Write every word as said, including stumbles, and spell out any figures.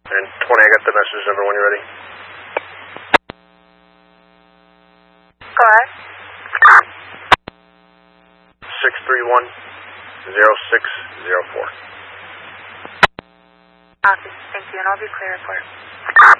And twenty, I got the message number when you're ready. Go ahead. six three one, zero six zero four. Copy. Thank you, and I'll be clear report.